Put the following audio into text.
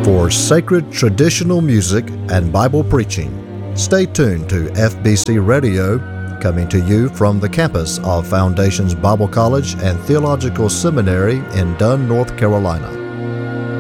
for sacred traditional music and Bible preaching. Stay tuned to FBC Radio, coming to you from the campus of Foundations Bible College and Theological Seminary in Dunn, North Carolina.